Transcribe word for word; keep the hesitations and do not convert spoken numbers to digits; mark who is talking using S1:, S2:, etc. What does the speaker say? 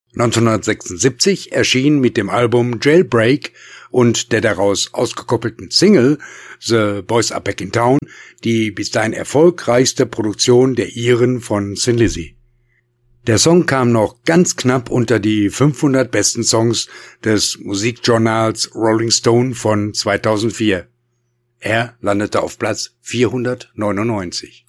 S1: neunzehnhundertsechsundsiebzig erschien mit dem Album Jailbreak und der daraus ausgekoppelten Single The Boys Are Back in Town die bis dahin erfolgreichste Produktion der Iren von Thin Lizzy. Der Song kam noch ganz knapp unter die fünfhundert besten Songs des Musikjournals Rolling Stone von zweitausendvier. Er landete auf Platz vierhundertneunundneunzig.